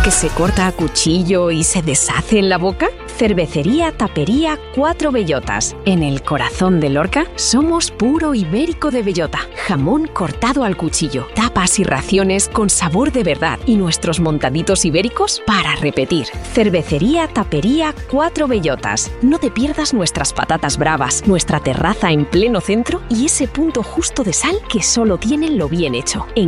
que se corta a cuchillo y se deshace en la boca? Cervecería Tapería Cuatro Bellotas. En el corazón de Lorca somos puro ibérico de bellota, jamón cortado al cuchillo, tapas y raciones con sabor de verdad y nuestros montaditos ibéricos para repetir. Cervecería Tapería Cuatro Bellotas. No te pierdas nuestras patatas bravas, nuestra terraza en pleno centro y ese punto justo de sal que solo tienen lo bien hecho.